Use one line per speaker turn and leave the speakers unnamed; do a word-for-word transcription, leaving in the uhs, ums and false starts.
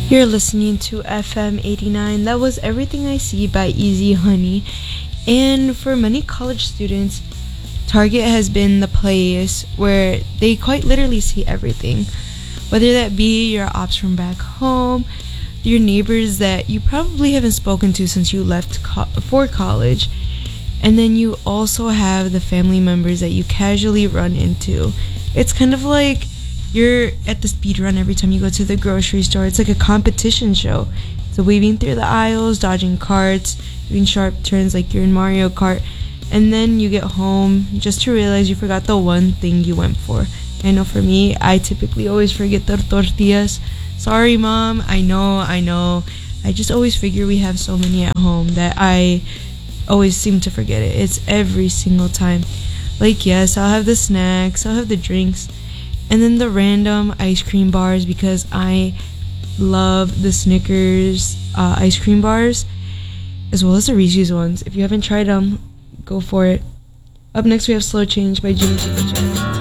You're listening to F M eighty-nine. That was Everything I See by Easy Honey. And for many college students, Target has been the place where they quite literally see everything. Whether that be your ops from back home, your neighbors that you probably haven't spoken to since you left co- for college, and then you also have the family members that you casually run into. It's kind of like you're at the speed run every time you go to the grocery store. It's like a competition show. So weaving through the aisles, dodging carts, doing sharp turns like you're in Mario Kart, and then you get home just to realize you forgot the one thing you went for. I know for me, I typically always forget the tortillas. Sorry, Mom. I know, I know. I just always figure we have so many at home that I always seem to forget it. It's every single time. Like, yes, I'll have the snacks, I'll have the drinks, and then the random ice cream bars because I love the Snickers uh, ice cream bars as well as the Reese's ones. If you haven't tried them, go for it. Up next, we have Slow Change by Jimmy Jimmy Jam.